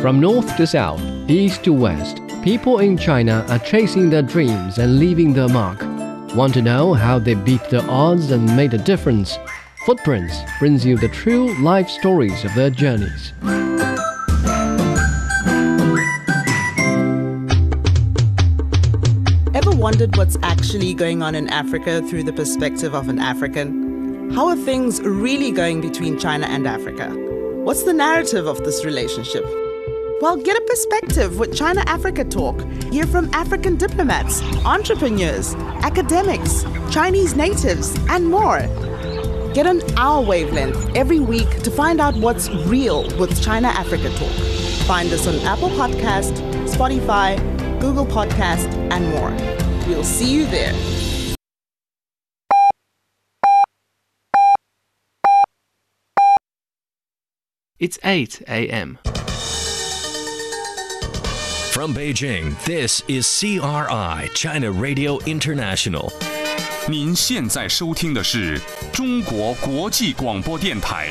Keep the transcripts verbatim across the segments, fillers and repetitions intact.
From north to south, east to west, people in China are chasing their dreams and leaving their mark. Want to know how they beat the odds and made a difference? Footprints brings you the true life stories of their journeys. Ever wondered what's actually going on in Africa through the perspective of an African? How are things really going between China and Africa? What's the narrative of this relationship? Well, get a perspective with China-Africa Talk. Hear from African diplomats, entrepreneurs, academics, Chinese natives, and more. Get on our wavelength every week to find out what's real with China-Africa Talk. Find us on Apple Podcast, Spotify, Google Podcast, and more. We'll see you there. It's eight a.m. From Beijing, this is C R I, China Radio International. 您现在收听的是中国国际广播电台。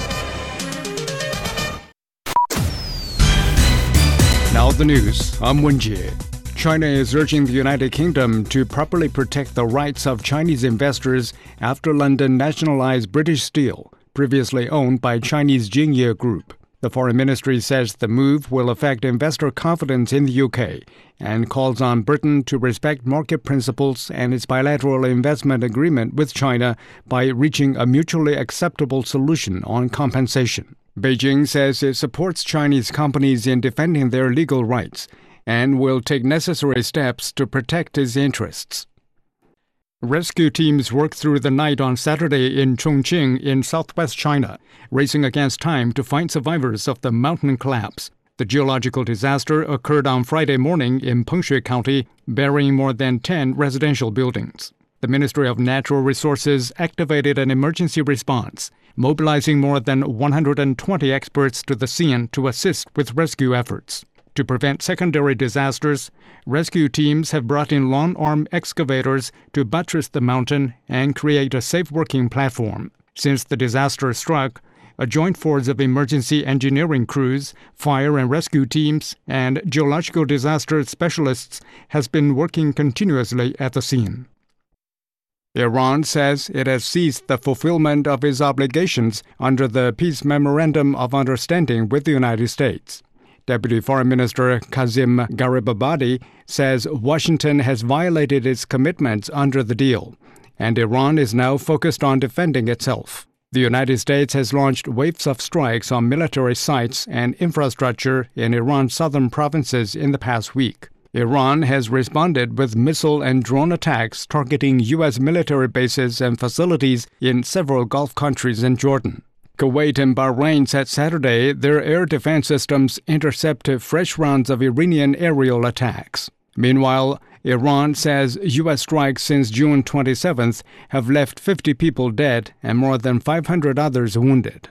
Now the news. I'm Wenjie. China is urging the United Kingdom to properly protect the rights of Chinese investors after London nationalized British Steel, previously owned by Chinese Jingye Group. The Foreign Ministry says the move will affect investor confidence in the U K and calls on Britain to respect market principles and its bilateral investment agreement with China by reaching a mutually acceptable solution on compensation. Beijing says it supports Chinese companies in defending their legal rights and will take necessary steps to protect its interests. Rescue teams worked through the night on Saturday in Chongqing in southwest China, racing against time to find survivors of the mountain collapse. The geological disaster occurred on Friday morning in Pengshui County, burying more than ten residential buildings. The Ministry of Natural Resources activated an emergency response, mobilizing more than one hundred twenty experts to the scene to assist with rescue efforts. To prevent secondary disasters, rescue teams have brought in long-arm excavators to buttress the mountain and create a safe working platform. Since the disaster struck, a joint force of emergency engineering crews, fire and rescue teams, and geological disaster specialists has been working continuously at the scene. Iran says it has ceased the fulfillment of its obligations under the Peace Memorandum of Understanding with the United States. Deputy Foreign Minister Kazim Garibabadi says Washington has violated its commitments under the deal, and Iran is now focused on defending itself. The United States has launched waves of strikes on military sites and infrastructure in Iran's southern provinces in the past week. Iran has responded with missile and drone attacks targeting U S military bases and facilities in several Gulf countries and Jordan. Kuwait and Bahrain said Saturday their air defense systems intercepted fresh rounds of Iranian aerial attacks. Meanwhile, Iran says U S strikes since June twenty-seventh have left fifty people dead and more than five hundred others wounded.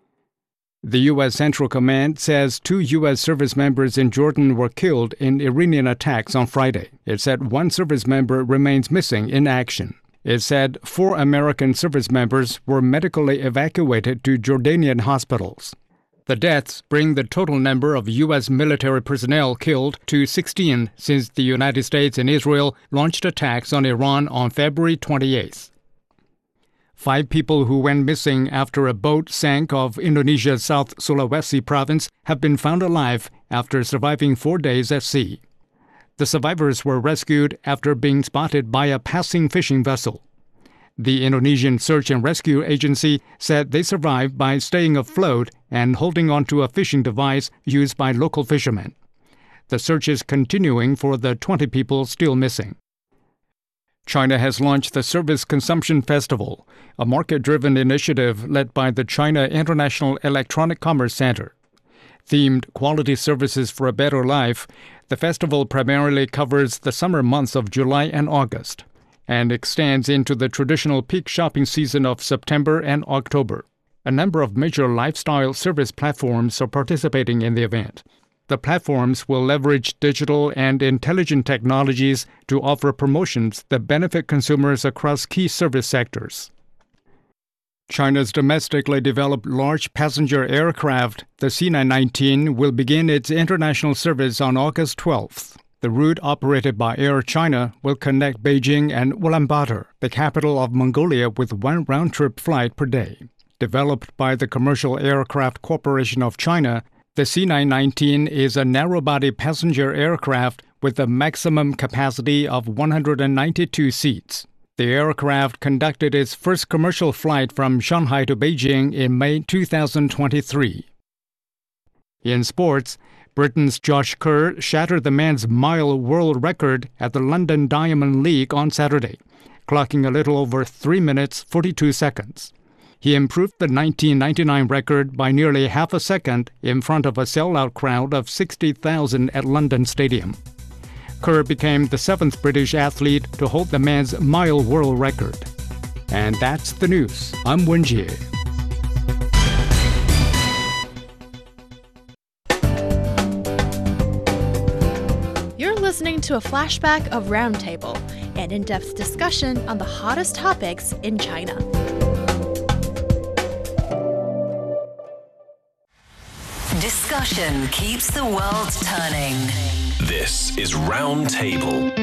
The U S Central Command says two U S service members in Jordan were killed in Iranian attacks on Friday. It said one service member remains missing in action. It said four American service members were medically evacuated to Jordanian hospitals. The deaths bring the total number of U S military personnel killed to sixteen since the United States and Israel launched attacks on Iran on February twenty-eighth. Five people who went missing after a boat sank off Indonesia's South Sulawesi province have been found alive after surviving four days at sea. The survivors were rescued after being spotted by a passing fishing vessel. The Indonesian Search and Rescue Agency said they survived by staying afloat and holding onto a fishing device used by local fishermen. The search is continuing for the twenty people still missing. China has launched the Service Consumption Festival, a market-driven initiative led by the China International Electronic Commerce Center. Themed Quality Services for a Better Life, the festival primarily covers the summer months of July and August and extends into the traditional peak shopping season of September and October. A number of major lifestyle service platforms are participating in the event. The platforms will leverage digital and intelligent technologies to offer promotions that benefit consumers across key service sectors. China's domestically developed large passenger aircraft, the C nine nineteen, will begin its international service on August twelfth. The route operated by Air China will connect Beijing and Ulaanbaatar, the capital of Mongolia, with one round-trip flight per day. Developed by the Commercial Aircraft Corporation of China, the C nine nineteen is a narrow-body passenger aircraft with a maximum capacity of one hundred ninety-two seats. The aircraft conducted its first commercial flight from Shanghai to Beijing in May two thousand twenty-three. In sports, Britain's Josh Kerr shattered the men's mile world record at the London Diamond League on Saturday, clocking a little over three minutes forty-two seconds. He improved the nineteen ninety-nine record by nearly half a second in front of a sellout crowd of sixty thousand at London Stadium. Kerr became the seventh British athlete to hold the men's mile world record. And that's the news. I'm Wen Jie. You're listening to a flashback of Roundtable, an in-depth discussion on the hottest topics in China. Discussion keeps the world turning. This is Roundtable.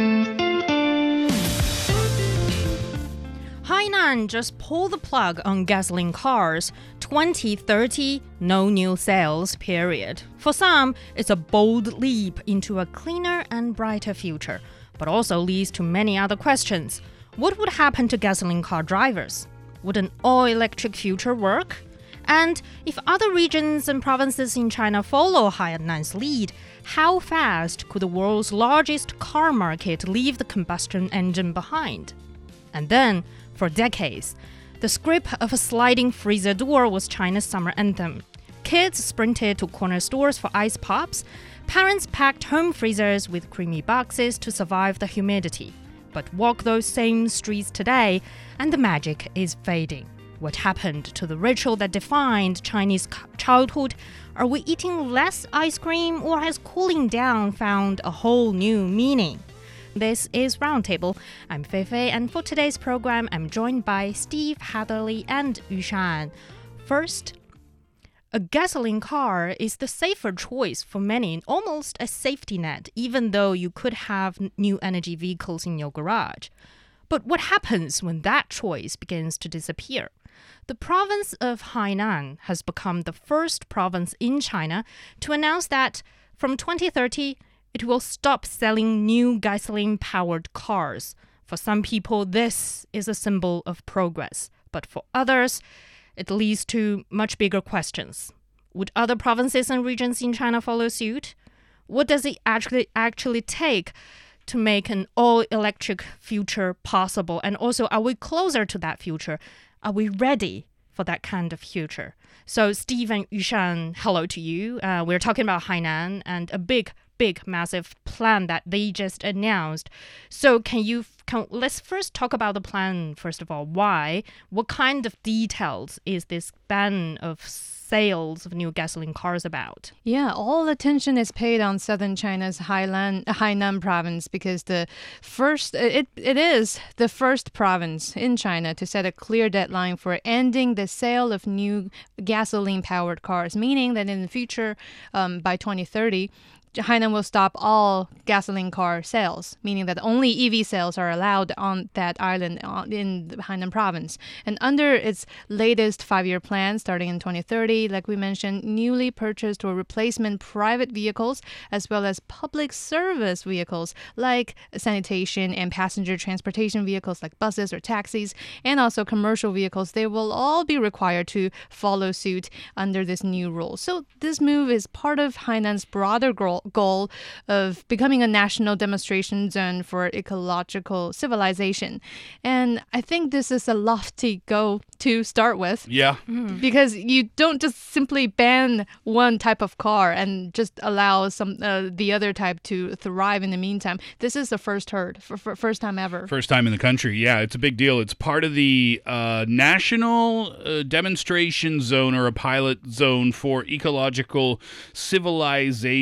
Hainan just pulled the plug on gasoline cars. twenty thirty, no new sales, period. For some, it's a bold leap into a cleaner and brighter future, but also leads to many other questions. What would happen to gasoline car drivers? Would an all-electric future work? And if other regions and provinces in China follow Hainan's lead, how fast could the world's largest car market leave the combustion engine behind? And then, for decades, the scrape of a sliding freezer door was China's summer anthem. Kids sprinted to corner stores for ice pops. Parents packed home freezers with creamy boxes to survive the humidity. But walk those same streets today, and the magic is fading. What happened to the ritual that defined Chinese childhood? Are we eating less ice cream, or has cooling down found a whole new meaning? This is Roundtable. I'm Fei Fei, and for today's program, I'm joined by Steve Hatherley and Yu Shan. First, a gasoline car is the safer choice for many, almost a safety net, even though you could have new energy vehicles in your garage. But what happens when that choice begins to disappear? The province of Hainan has become the first province in China to announce that from twenty thirty, it will stop selling new gasoline-powered cars. For some people, this is a symbol of progress, but for others, it leads to much bigger questions. Would other provinces and regions in China follow suit? What does it actually actually take to make an all-electric future possible? And also, are we closer to that future? Are we ready for that kind of future? So, Steve and Yushan, hello to you. Uh, we're talking about Hainan and a big, big, massive plan that they just announced. So, can you can, let's first talk about the plan, first of all. Why? What kind of details is this ban of sales of new gasoline cars about? Yeah, all attention is paid on southern China's Hainan, Hainan province because the first it it is the first province in China to set a clear deadline for ending the sale of new gasoline-powered cars, meaning that in the future, um, by twenty thirty, Hainan will stop all gasoline car sales, meaning that only E V sales are allowed on that island in the Hainan province. And under its latest five-year plan, starting in twenty thirty, like we mentioned, newly purchased or replacement private vehicles, as well as public service vehicles like sanitation and passenger transportation vehicles like buses or taxis, and also commercial vehicles, they will all be required to follow suit under this new rule. So this move is part of Hainan's broader goal goal of becoming a national demonstration zone for ecological civilization. And I think this is a lofty goal to start with. Yeah. Mm. Because you don't just simply ban one type of car and just allow some uh, the other type to thrive in the meantime. This is the first herd, for, for first time ever. First time in the country. Yeah, it's a big deal. It's part of the uh, national uh, demonstration zone or a pilot zone for ecological civilization. Mm.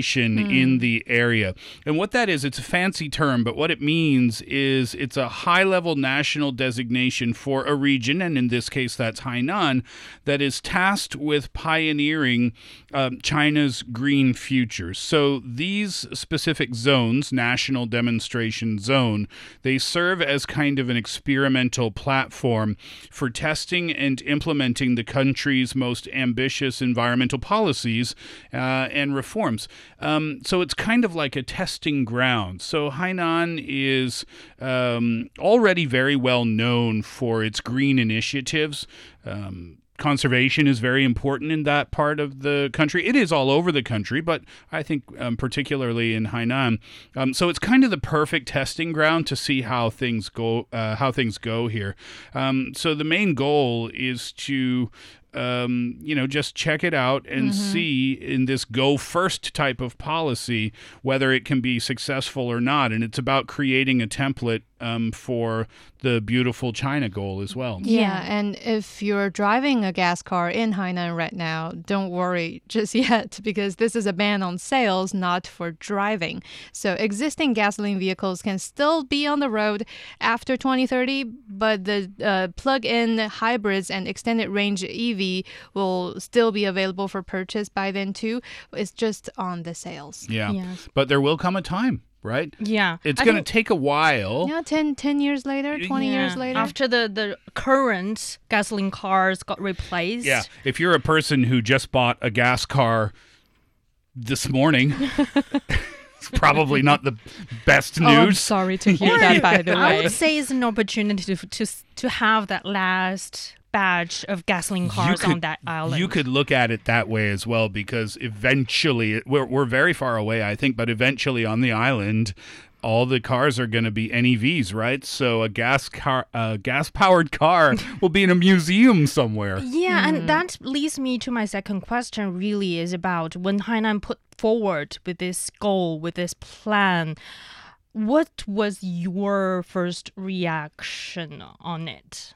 mm. in the area. And what that is, it's a fancy term, but what it means is it's a high-level national designation for a region, and in this case that's Hainan, that is tasked with pioneering um, China's green future. So these specific zones, National Demonstration Zone, they serve as kind of an experimental platform for testing and implementing the country's most ambitious environmental policies uh, and reforms. Um, so it's kind of like a testing ground. So Hainan is um, already very well known for its green initiatives. Um, Conservation is very important in that part of the country. It is all over the country, but I think um, particularly in Hainan. Um, so it's kind of the perfect testing ground to see how things go. Uh, how things go here. Um, so the main goal is to Um, you know, just check it out and mm-hmm. see in this go first type of policy whether it can be successful or not. And it's about creating a template um, for the beautiful China goal as well. Yeah, yeah, and if you're driving a gas car in Hainan right now, don't worry just yet, because this is a ban on sales, not for driving. So existing gasoline vehicles can still be on the road after twenty thirty, but the uh, plug-in hybrids and extended range E V will still be available for purchase by then too. It's just on the sales. Yeah, yes. But there will come a time, right? Yeah. It's going to take a while. Yeah, ten, ten years later, twenty yeah. years later. After the, the current gasoline cars got replaced. Yeah. If you're a person who just bought a gas car this morning... It's probably not the best news. Oh, I'm sorry to hear that, by the way. I would say it's an opportunity to to, to have that last batch of gasoline cars could, on that island. You could look at it that way as well, because eventually, we're, we're very far away, I think, but eventually on the island, all the cars are going to be N E Vs, right? So a gas car, uh, gas-powered car will be in a museum somewhere. Yeah, mm. and that leads me to my second question, really, is about when Hainan put forward with this goal, with this plan, what was your first reaction on it?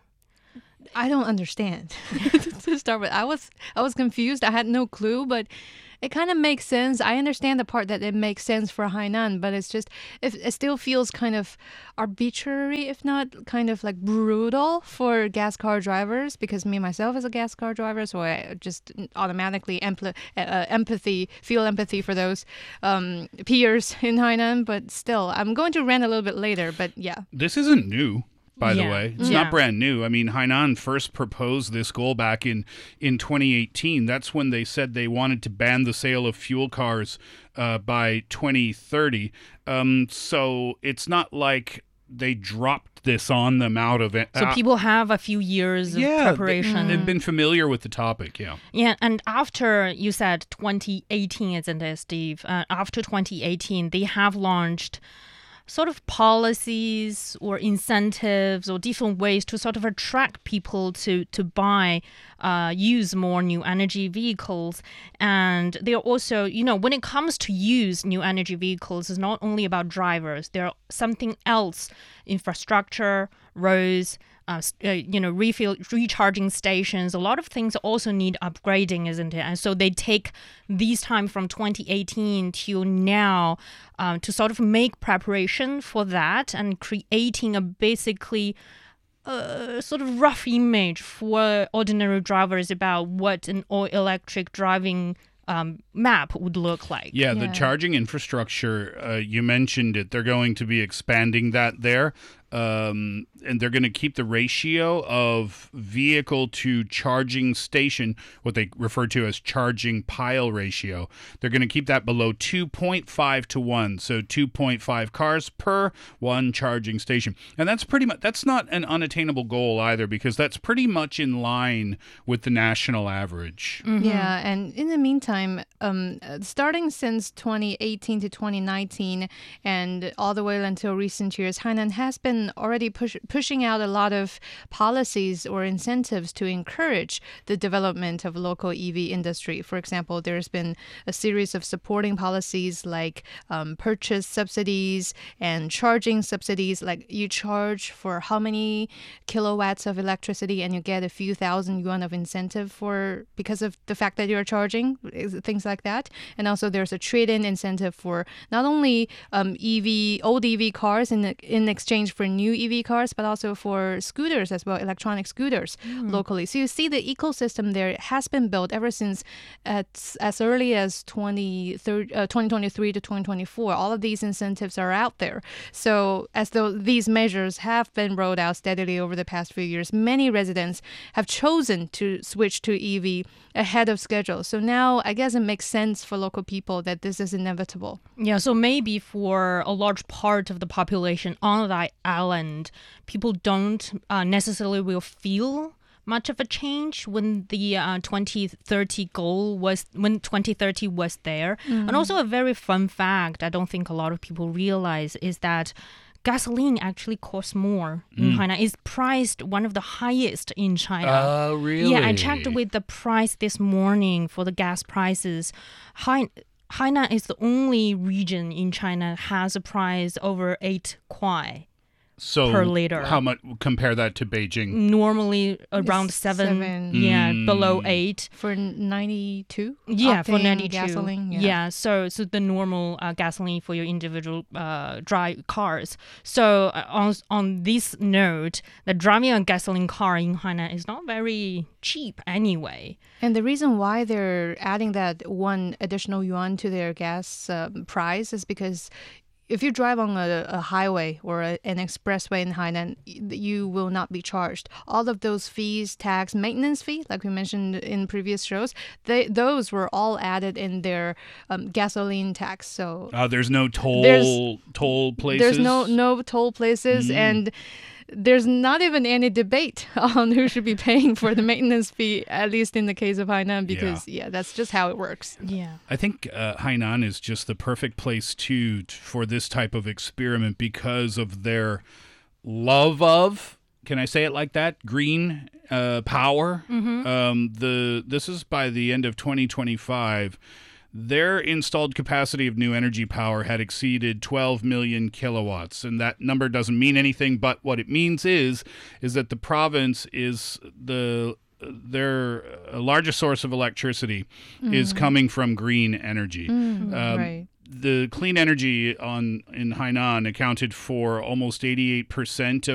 I don't understand. To start with, I was I was confused. I had no clue, but it kind of makes sense. I understand the part that it makes sense for Hainan, but it's just it, it still feels kind of arbitrary, if not kind of like brutal for gas car drivers. Because me myself is a gas car driver, so I just automatically empl- uh, empathy feel empathy for those um, peers in Hainan. But still, I'm going to rant a little bit later. But yeah, this isn't new. By yeah. the way, it's yeah. not brand new. I mean, Hainan first proposed this goal back in, in twenty eighteen. That's when they said they wanted to ban the sale of fuel cars uh, by twenty thirty. Um, so it's not like they dropped this on them out of it. So people have a few years of yeah, preparation. They, they've been familiar with the topic, yeah. Yeah, and after, you said twenty eighteen, isn't it, Steve? Uh, after twenty eighteen, they have launched sort of policies or incentives or different ways to sort of attract people to to buy, uh, use more new energy vehicles. And they're also, you know, when it comes to use new energy vehicles, it's not only about drivers. There's something else, infrastructure, roads, Uh, uh, you know, refill, recharging stations. A lot of things also need upgrading, isn't it? And so they take these time from twenty eighteen till now um, to sort of make preparation for that and creating a basically uh, sort of rough image for ordinary drivers about what an all-electric driving Um, map would look like. Yeah, yeah. the charging infrastructure, uh, you mentioned it. They're going to be expanding that there. Um, and they're going to keep the ratio of vehicle to charging station, what they refer to as charging pile ratio. They're going to keep that below two point five to one. So two point five cars per one charging station. And that's pretty much, that's not an unattainable goal either, because that's pretty much in line with the national average. Mm-hmm. Yeah, and in the meantime, um, starting since twenty eighteen to twenty nineteen and all the way until recent years, Hainan has been been already push, pushing out a lot of policies or incentives to encourage the development of local E V industry. For example, there's been a series of supporting policies like um, purchase subsidies and charging subsidies. Like you charge for how many kilowatts of electricity and you get a few thousand yuan of incentive for because of the fact that you're charging, things like that. And also there's a trade-in incentive for not only um, E V, old E V cars in in exchange for new E V cars, but also for scooters as well, electronic scooters mm. locally. So you see the ecosystem there has been built ever since at, as early as twenty twenty-three to twenty twenty-four. All of these incentives are out there. So as though these measures have been rolled out steadily over the past few years, many residents have chosen to switch to E V ahead of schedule. So now I guess it makes sense for local people that this is inevitable. Yeah, so maybe for a large part of the population on that island, people don't uh, necessarily will feel much of a change when the uh, twenty thirty goal was, when twenty thirty was there. Mm. And also a very fun fact I don't think a lot of people realize is that gasoline actually costs more in mm. China. It's priced one of the highest in China. Oh, uh, really? Yeah, I checked with the price this morning for the gas prices. Hai- Hainan is the only region in China has a price over eight kuai. So per liter. How much? Compare that to Beijing. Normally around seven, seven. yeah, Mm. below eight For ninety-two? Yeah, for octane ninety-two gasoline. Yeah, Yeah. so so the normal uh, gasoline for your individual uh, dry cars. So uh, on on this note, the driving a gasoline car in Hainan is not very cheap anyway. And the reason why they're adding that one additional yuan to their gas um, price is because if you drive on a, a highway or a, an expressway in Hainan, you will not be charged. All of those fees, tax, maintenance fee, like we mentioned in previous shows, they, those were all added in their um, gasoline tax. So uh, there's no toll there's, toll places. There's no no toll places, mm. and there's not even any debate on who should be paying for the maintenance fee, at least in the case of Hainan, because, yeah, yeah that's just how it works. Yeah. I think uh, Hainan is just the perfect place to for this type of experiment because of their love of, can I say it like that, green uh, power. Mm-hmm. Um, the This is by the end of twenty twenty-five. Their installed capacity of new energy power had exceeded twelve million kilowatts, and that number doesn't mean anything, but what it means is is that the province is the their largest source of electricity mm. is coming from green energy. Mm, um, right. The clean energy on in Hainan accounted for almost eighty-eight percent of